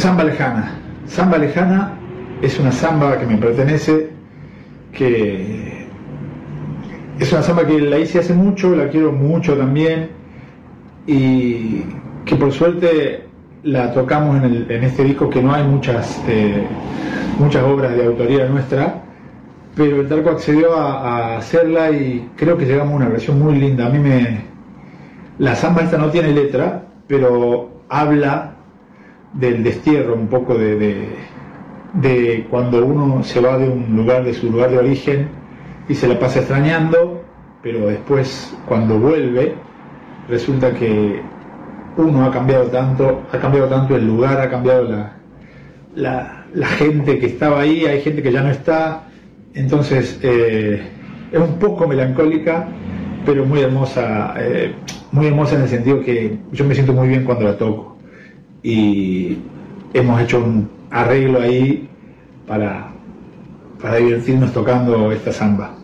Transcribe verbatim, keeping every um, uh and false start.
Samba Lejana. Samba Lejana es una samba que me pertenece, que es una samba que la hice hace mucho, la quiero mucho también, y que por suerte la tocamos en, el, en este disco, que no hay muchas eh, muchas obras de autoría nuestra, pero el Talco accedió a, a hacerla y creo que llegamos a una versión muy linda. A mí me... La samba esta no tiene letra, pero habla del destierro un poco de, de, de cuando uno se va de un lugar, de su lugar de origen, y se la pasa extrañando, pero después cuando vuelve resulta que uno ha cambiado tanto, ha cambiado tanto el lugar, ha cambiado la, la, la gente que estaba ahí, hay gente que ya no está, entonces eh, es un poco melancólica, pero muy hermosa, eh, muy hermosa en el sentido que yo me siento muy bien cuando la toco, y hemos hecho un arreglo ahí para, para divertirnos tocando esta samba.